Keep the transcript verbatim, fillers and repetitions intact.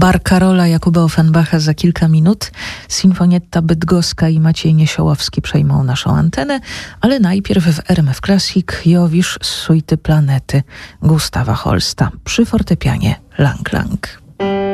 Bar Karola Jakuba Offenbacha za kilka minut. Sinfonietta Bydgoska i Maciej Niesiołowski przejmą naszą antenę, ale najpierw w R M F Classic Jowisz z suity Planety Gustawa Holsta przy fortepianie Lang Lang.